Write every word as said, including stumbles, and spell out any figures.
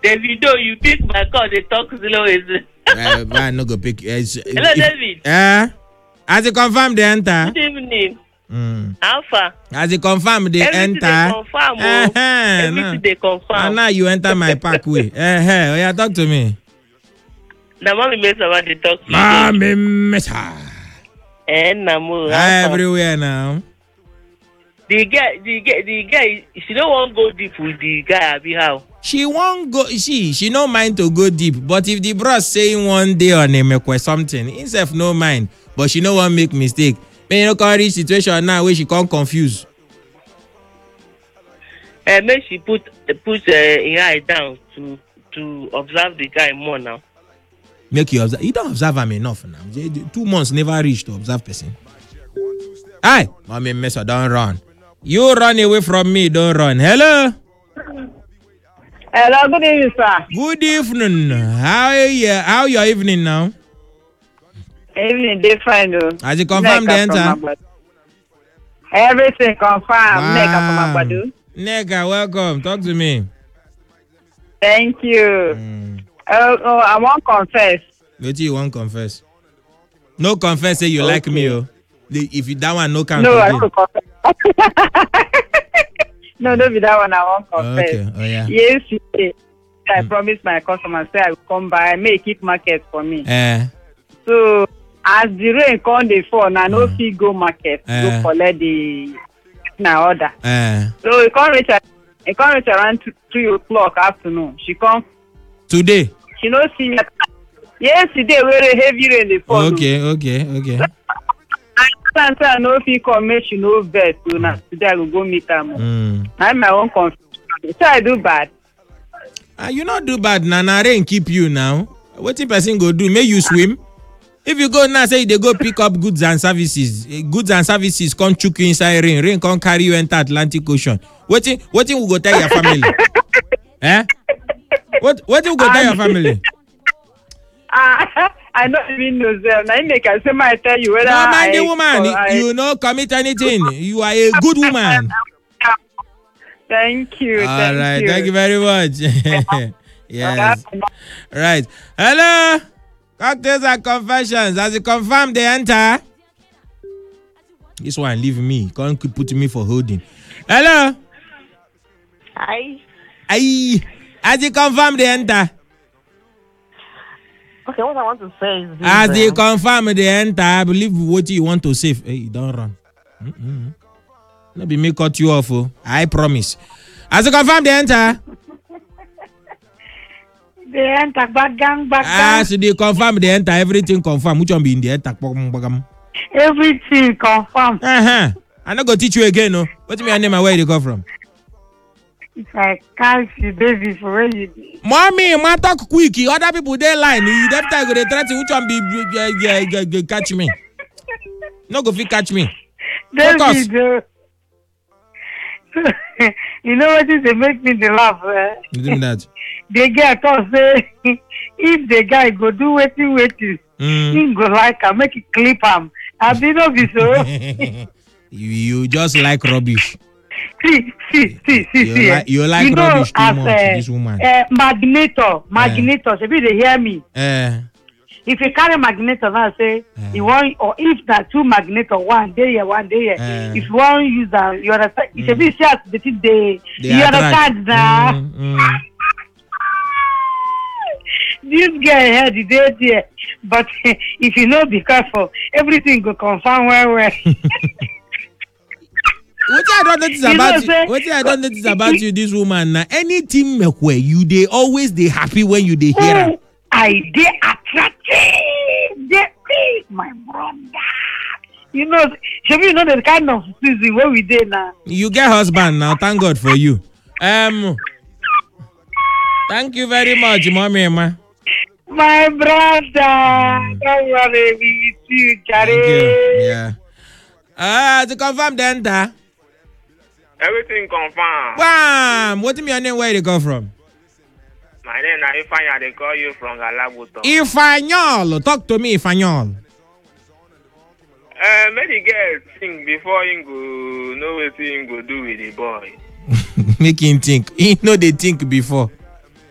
Davido, you pick my call, they talk slow. Is uh, I no go pick. Uh, Hello, if, David. Uh, as it confirm the enter. Good evening. Mm. Alpha. As it confirm the Everything enter. They confirm, oh. uh-huh, Everything no. they confirm. And now you enter my parkway. Eh, uh, hey, oh yeah, talk to me. The mommy makes about the talk. Mommy mesa. And Namu. Everywhere now. The guy, the guy, the guy. She don't want to go deep with the guy. Abi how? She won't go. She she no mind to go deep. But if the bros saying one day on him or something, himself no mind. But she no want make mistake. May you no come reach situation now where she can't confuse. Uh, make she put put uh, her eye down to to observe the guy more now. Make you observe. You don't observe him enough now. Two months never reach to observe person. Hi, mommy, Mesa, don't run. You run away from me, don't run. Hello. Hello, good evening, sir. Good evening. How are you? How your evening now? Evening, they fine though. Has it confirmed the enter? Everything confirmed. Wow. Nega from Agbado. Nega, welcome. Talk to me. Thank you. Mm. Uh, oh, I want confess. What do you want confess? No confess say you okay. Like me, oh. If you that one no can. No, I don't confess. no, don't be that one. I won't confess. Okay. Oh yeah. Yesterday, I mm. promised my customers say I will come by, make it market for me. Eh. So as the rain come dey fall, na no mm. fit go market uh, go collect the na order. Uh, so it come reach it come reach around three o'clock afternoon. She come today. She no see me. Yesterday where heavy rain dey fall. Okay, okay, okay. I say I no fit come make she no vex. So na today I go go meet her. Mm. I'm my own confusion. So I do bad. Ah, uh, you not do bad. Na na rain keep you now. What the person go do? Make you swim. If you go now, say they go pick up goods and services. Goods and services come choke you inside rain. Rain come carry you enter Atlantic Ocean. What thing? What thing will go tell your family? eh? What? What will go tell your family? Uh, I don't even know them. I make I say I tell you whether. No, mind I, the woman. I, you no commit anything. You are a good woman. Thank you. All thank right. You. Thank you very much. Yes. Right. Hello. Cocktails and confessions. As you confirm, they enter. This one leave me. Can't keep putting me for holding. Hello. Hi. Aye. As you confirm, they enter. Okay, what I want to say is this, as they uh, confirm, they enter. I believe what you want to say. Hey, don't run. Mm-mm. Let me cut you off. Oh. I promise. As you confirm, they enter. They enter back gang back gang. Ah, so they confirm they enter. Everything confirm. Which one be in the enter? Everything confirm. Uh-huh. I'm not going to teach you again, no. What's your name and where you come from? If I catch you, baby, for where you be. Mommy, man, talk quick. Other people, they line. You that time go they try to which one be uh, uh, uh, catch me. No go fit catch me. Focus. You know what is they make me the laugh? Eh? You do that. The guy thought say if the guy go do waiting waiting, mm. he go like him, make it clip him. I did not be so. you, you just like rubbish. See, see, see, see, you see. Like, you like you rubbish too as, much, uh, this woman. Uh, magneto, magneto. Uh. If they hear me, uh. if you carry magneto now, say uh. you want, or if that two magneto, one day here, one day here. Uh. If you want to use them, you understand? Mm. If you see us, the they, you understand now. Mm, mm. This guy had the day there, but if you know, be careful, everything go confirm well, well. What I don't notice about you, you what I don't notice about you, this woman now. Anything make where you they always they happy when you they hear her. I they attractive, they my brother. You know, should we know the kind of season where we did now? You get husband now. Thank God for you. Um, thank you very much, mommy, ma. My brother, mm. don't worry, we you, Thank you. Yeah. Ah, uh, to confirm the enter. Everything confirmed. Bam! What is your name? Where you come from? My name is Ifanya. They call you from Galabuto. Ifanyol. Talk to me, Ifanyol. Uh, many girls think before you go know what you go do with the boy. Make him think. He know they think before.